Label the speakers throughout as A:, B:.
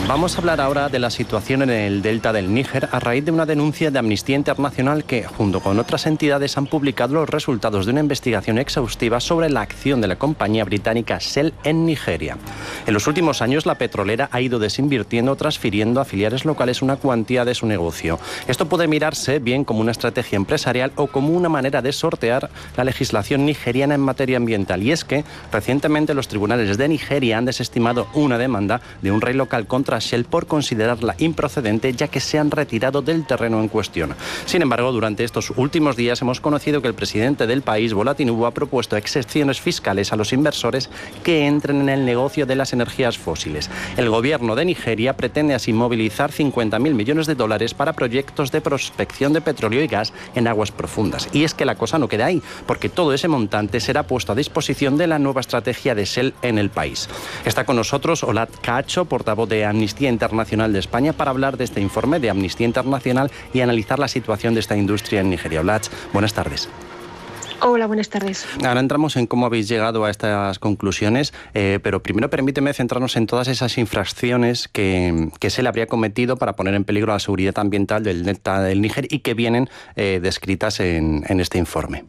A: Vamos a hablar ahora de la situación en el delta del Níger a raíz de una denuncia de Amnistía Internacional que, junto con otras entidades, han publicado los resultados de una investigación exhaustiva sobre la acción de la compañía británica Shell en Nigeria. En los últimos años, la petrolera ha ido desinvirtiendo o transfiriendo a filiales locales una cuantía de su negocio. Esto puede mirarse bien como una estrategia empresarial o como una manera de sortear la legislación nigeriana en materia ambiental. Y es que, recientemente, los tribunales de Nigeria han desestimado una demanda de un rey local contra Shell por considerarla improcedente, ya que se han retirado del terreno en cuestión. Sin embargo, durante estos últimos días hemos conocido que el presidente del país, Bola Tinubu, ha propuesto exenciones fiscales a los inversores que entren en el negocio de las energías fósiles. El gobierno de Nigeria pretende así movilizar 50.000 millones de dólares para proyectos de prospección de petróleo y gas en aguas profundas. Y es que la cosa no queda ahí, porque todo ese montante será puesto a disposición de la nueva estrategia de Shell en el país. Está con nosotros Olat Cacho, portavoz de Amnistía Internacional de España, para hablar de este informe de Amnistía Internacional y analizar la situación de esta industria en Nigeria. Olat, buenas tardes.
B: Hola, buenas tardes.
A: Ahora entramos en cómo habéis llegado a estas conclusiones, pero primero permíteme centrarnos en todas esas infracciones que Shell habría cometido para poner en peligro la seguridad ambiental del delta del Níger y que vienen descritas en este informe.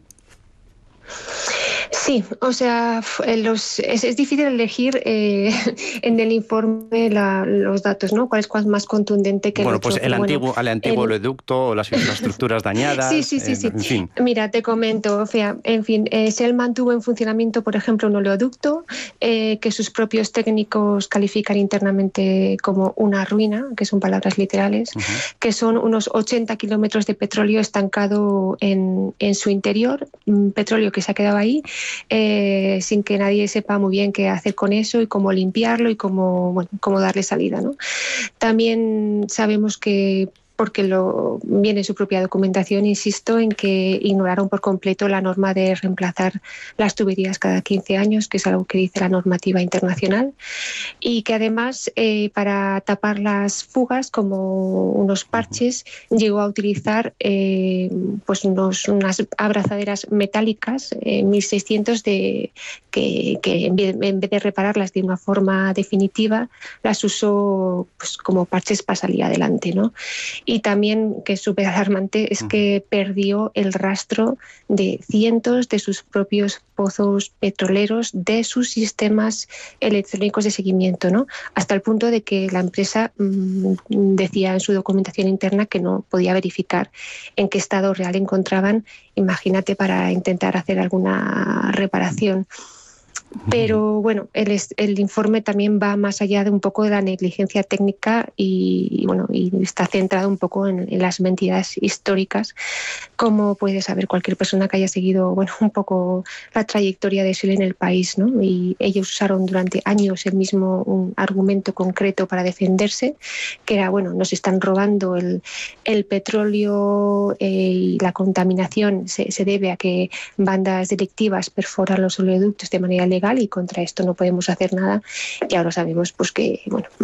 B: Sí, o sea, es difícil elegir en el informe los datos, ¿no? ¿Cuál es más contundente que el otro?
A: Pues el antiguo oleoducto o las infraestructuras dañadas.
B: Sí.
A: En fin.
B: Mira, te comento, Shell mantuvo en funcionamiento, por ejemplo, un oleoducto que sus propios técnicos califican internamente como una ruina, que son palabras literales, que son unos 80 kilómetros de petróleo estancado en su interior, petróleo que se ha quedado ahí, sin que nadie sepa muy bien qué hacer con eso y cómo limpiarlo y cómo darle salida, ¿no? También sabemos que, porque viene en su propia documentación, insisto, en que ignoraron por completo la norma de reemplazar las tuberías cada 15 años, que es algo que dice la normativa internacional, y que además, para tapar las fugas, como unos parches, llegó a utilizar unas abrazaderas metálicas, 1600, que en vez de repararlas de una forma definitiva, las usó como parches para salir adelante, ¿no? Y también, que es súper alarmante, es que perdió el rastro de cientos de sus propios pozos petroleros, de sus sistemas electrónicos de seguimiento, ¿no? Hasta el punto de que la empresa decía en su documentación interna que no podía verificar en qué estado real encontraban, imagínate, para intentar hacer alguna reparación. Pero bueno, el informe también va más allá de un poco de la negligencia técnica y está centrado un poco en las mentiras históricas, como puede saber cualquier persona que haya seguido un poco la trayectoria de Shell en el país, ¿no? Y ellos usaron durante años un argumento concreto para defenderse, que era, nos están robando el petróleo, y la contaminación se debe a que bandas delictivas perforan los oleoductos de manera ilegal y contra esto no podemos hacer nada. Y ahora sabemos que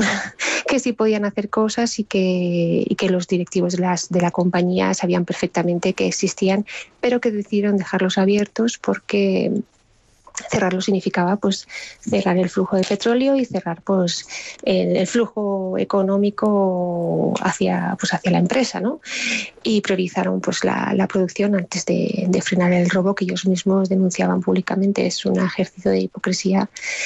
B: sí podían hacer cosas y que los directivos de la compañía sabían perfectamente que existían, pero que decidieron dejarlos abiertos porque cerrarlo significaba cerrar el flujo de petróleo y cerrar el flujo económico hacia la empresa, ¿no? Y priorizaron la producción antes de frenar el robo que ellos mismos denunciaban públicamente. Es un ejercicio de hipocresía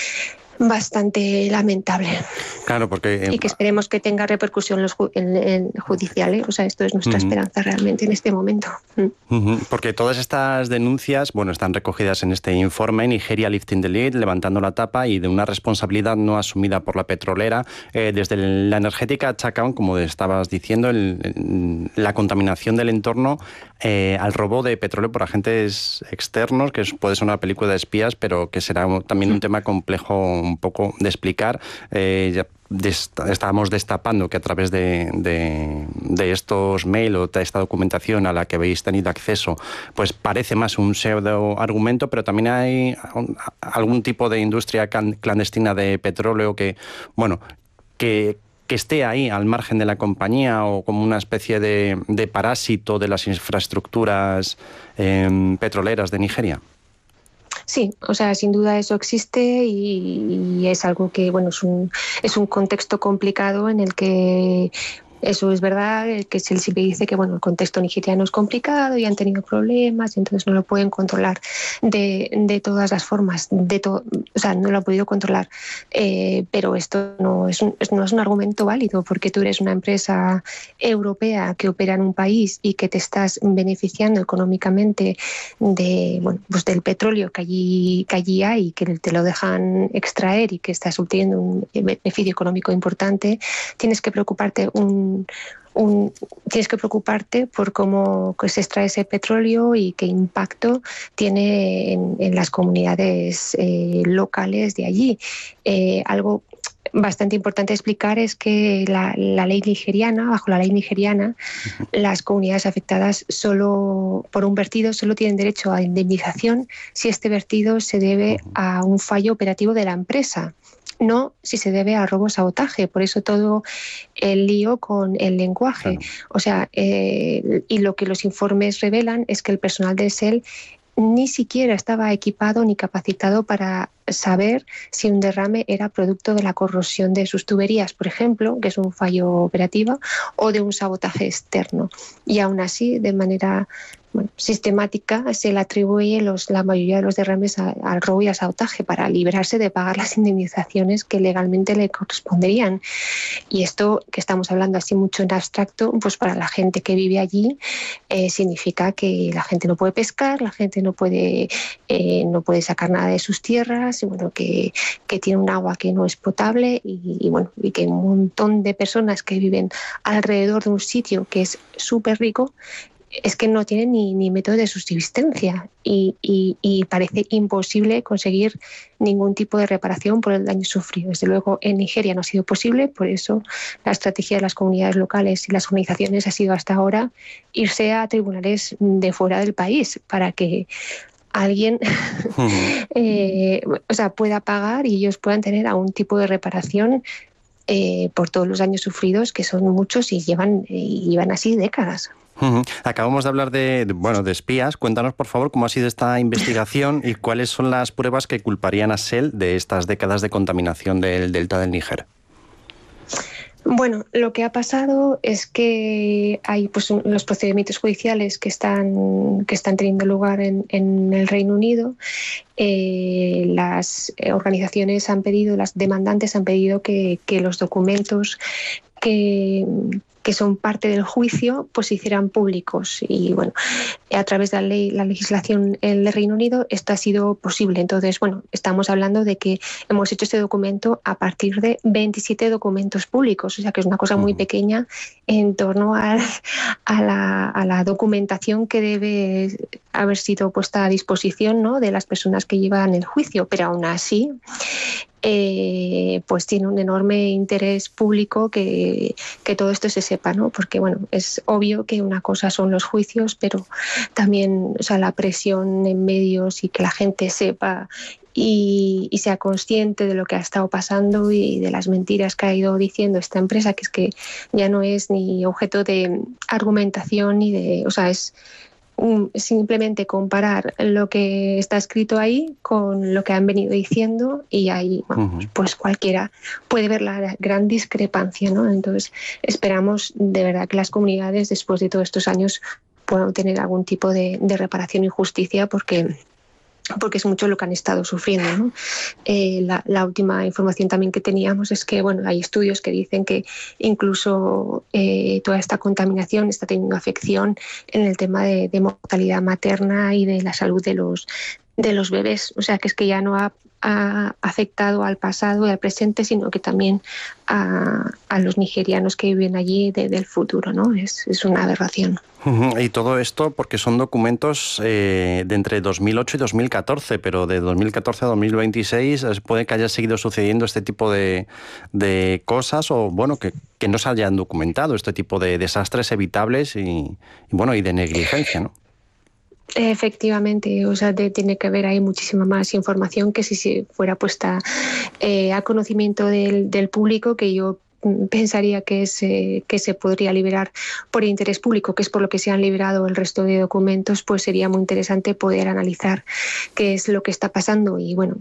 B: bastante lamentable.
A: Claro, porque
B: y que esperemos que tenga repercusión en judicial, O sea, esto es nuestra esperanza realmente en este momento.
A: Porque todas estas denuncias, están recogidas en este informe, Nigeria Lifting the Lid, levantando la tapa, y de una responsabilidad no asumida por la petrolera. Desde la energética achacan, como estabas diciendo, la contaminación del entorno al robo de petróleo por agentes externos, que puede ser una película de espías, pero que será también un tema complejo un poco de explicar. Estábamos destapando que a través de estos mail o de esta documentación a la que habéis tenido acceso, parece más un pseudo argumento, pero también hay algún tipo de industria clandestina de petróleo que esté ahí al margen de la compañía o como una especie de parásito de las infraestructuras petroleras de Nigeria.
B: Sí, o sea, sin duda eso existe y es algo que, bueno, es un contexto complicado en el que eso es verdad, que se siempre dice que bueno, el contexto nigeriano es complicado y han tenido problemas y entonces no lo pueden controlar de todas las formas, o sea, no lo han podido controlar. Pero esto no es un argumento válido porque tú eres una empresa europea que opera en un país y que te estás beneficiando económicamente bueno, pues del petróleo que allí hay, que te lo dejan extraer y que estás obteniendo un beneficio económico importante. Tienes que preocuparte tienes que preocuparte por cómo se extrae ese petróleo y qué impacto tiene en las comunidades locales de allí. Algo bastante importante explicar es que bajo la ley nigeriana, las comunidades afectadas por un vertido solo tienen derecho a indemnización si este vertido se debe a un fallo operativo de la empresa, no si se debe a robo o sabotaje. Por eso todo el lío con el lenguaje.
A: Claro.
B: O sea, y lo que los informes revelan es que el personal del SEL ni siquiera estaba equipado ni capacitado para saber si un derrame era producto de la corrosión de sus tuberías, por ejemplo, que es un fallo operativo, o de un sabotaje externo. Y aún así, de manera sistemática, se le atribuye la mayoría de los derrames al robo y al sabotaje para librarse de pagar las indemnizaciones que legalmente le corresponderían. Y esto que estamos hablando así mucho en abstracto, pues para la gente que vive allí significa que la gente no puede pescar, la gente no puede sacar nada de sus tierras, y bueno, que tiene un agua que no es potable y que un montón de personas que viven alrededor de un sitio que es súper rico es que no tienen ni método de subsistencia y parece imposible conseguir ningún tipo de reparación por el daño sufrido. Desde luego en Nigeria no ha sido posible, por eso la estrategia de las comunidades locales y las organizaciones ha sido hasta ahora irse a tribunales de fuera del país para que alguien pueda pagar y ellos puedan tener algún tipo de reparación por todos los daños sufridos, que son muchos y llevan así décadas.
A: Acabamos de hablar de espías. Cuéntanos, por favor, cómo ha sido esta investigación y cuáles son las pruebas que culparían a SEL de estas décadas de contaminación del delta del Níger.
B: Bueno, lo que ha pasado es que hay los procedimientos judiciales que están teniendo lugar en el Reino Unido. Las organizaciones las demandantes han pedido que los documentos que son parte del juicio pues se hicieran públicos y bueno, a través de la legislación del Reino Unido esto ha sido posible. Entonces, bueno, estamos hablando de que hemos hecho este documento a partir de 27 documentos públicos, o sea que es una cosa muy pequeña en torno a la documentación que debe haber sido puesta a disposición, ¿no?, de las personas que llevan el juicio, pero aún así pues tiene un enorme interés público que todo esto se sepa, ¿no? Porque bueno, es obvio que una cosa son los juicios, pero también, o sea, la presión en medios y que la gente sepa y sea consciente de lo que ha estado pasando y de las mentiras que ha ido diciendo esta empresa, que es que ya no es ni objeto de argumentación es simplemente comparar lo que está escrito ahí con lo que han venido diciendo y ahí pues cualquiera puede ver la gran discrepancia, ¿no? Entonces esperamos de verdad que las comunidades después de todos estos años puedan tener algún tipo de reparación y justicia porque es mucho lo que han estado sufriendo, ¿no? La última información también que teníamos es que bueno, hay estudios que dicen que incluso toda esta contaminación está teniendo afección en el tema de mortalidad materna y de la salud de los bebés. O sea, que es que ya no ha afectado al pasado y al presente, sino que también a los nigerianos que viven allí del futuro, ¿no? Es una aberración.
A: Y todo esto porque son documentos de entre 2008 y 2014, pero de 2014 a 2026 puede que haya seguido sucediendo este tipo de cosas o bueno, que no se hayan documentado este tipo de desastres evitables y de negligencia, ¿no?
B: Efectivamente, o sea, tiene que haber ahí muchísima más información que si fuera puesta a conocimiento del público, que yo pensaría que se podría liberar por interés público, que es por lo que se han liberado el resto de documentos, pues sería muy interesante poder analizar qué es lo que está pasando. Y bueno,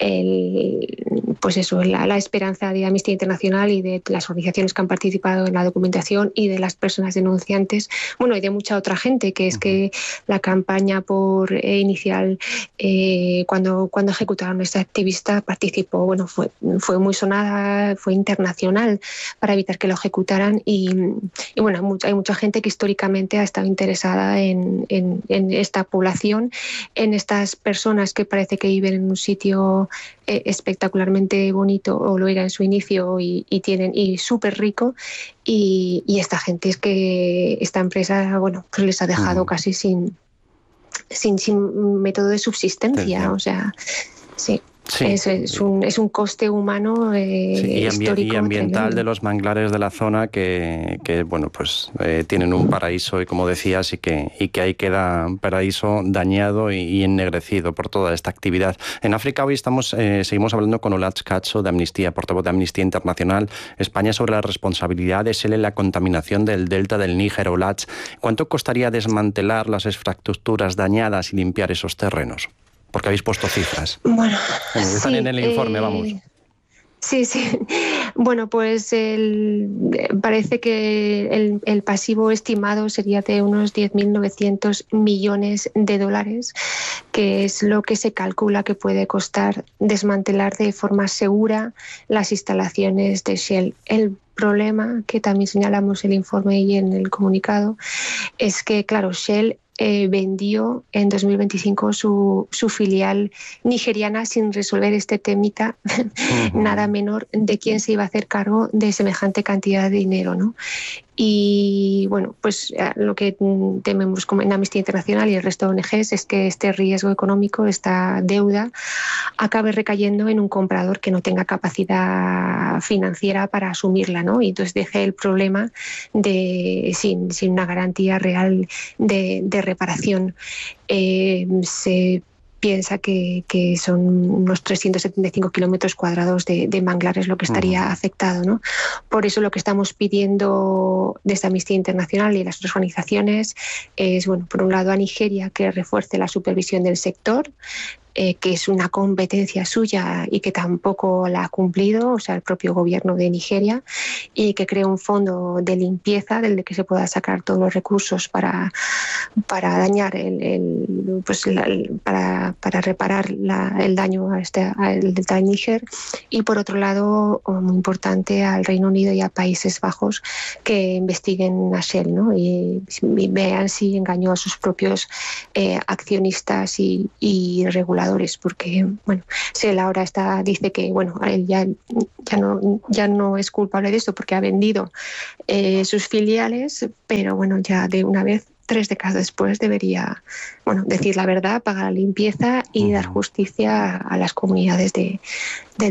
B: pues eso, la esperanza de Amnistía Internacional y de las organizaciones que han participado en la documentación y de las personas denunciantes, bueno, y de mucha otra gente, que es que la campaña inicial, cuando ejecutaron a esta activista, participó, bueno, fue muy sonada, fue internacional para evitar que lo ejecutaran, y bueno, hay mucha gente que históricamente ha estado interesada en esta población, en estas personas que parece que viven en un sitio espectacularmente bonito, o lo era en su inicio, y súper rico, y esta gente, es que esta empresa, bueno, pues les ha dejado casi sin método de subsistencia. O sea, sí.
A: Sí.
B: Es un coste humano histórico
A: y ambiental
B: tremendo.
A: de los manglares de la zona que bueno, pues tienen un paraíso, y como decías, y que ahí queda un paraíso dañado y ennegrecido por toda esta actividad. En África hoy seguimos hablando con Olatz Cacho de Amnistía, portavoz de Amnistía Internacional España, sobre la responsabilidad de Shell en la contaminación del delta del Níger. Olatz, ¿cuánto costaría desmantelar las infraestructuras dañadas y limpiar esos terrenos? Porque habéis puesto cifras.
B: Bueno,
A: están en el informe, vamos.
B: Sí. Bueno, pues parece que el pasivo estimado sería de unos 10.900 millones de dólares, que es lo que se calcula que puede costar desmantelar de forma segura las instalaciones de Shell. El problema, que también señalamos en el informe y en el comunicado, es que, claro, Shell vendió en 2025 su filial nigeriana sin resolver este temita nada menor de quién se iba a hacer cargo de semejante cantidad de dinero, ¿no? Y bueno, pues lo que tememos como en Amnistía Internacional y el resto de ONGs es que este riesgo económico, esta deuda, acabe recayendo en un comprador que no tenga capacidad financiera para asumirla, ¿no? Y entonces deje el problema sin una garantía real de reparación. Se piensa que son unos 375 kilómetros cuadrados de manglares lo que estaría afectado, ¿no? Por eso lo que estamos pidiendo desde Amnistía Internacional y las otras organizaciones es, bueno, por un lado a Nigeria, que refuerce la supervisión del sector, que es una competencia suya y que tampoco la ha cumplido, o sea, el propio gobierno de Nigeria, y que cree un fondo de limpieza del que se pueda sacar todos los recursos para dañar para reparar el daño al delta de Níger. Y por otro lado, muy importante, al Reino Unido y a Países Bajos, que investiguen a Shell, ¿no? y vean si engañó a sus propios accionistas y reguladores, porque bueno, Shell ahora dice que bueno, él ya no es culpable de esto porque ha vendido sus filiales, pero bueno, ya de una vez, 3 décadas después, debería, bueno, decir la verdad, pagar la limpieza y dar justicia a las comunidades del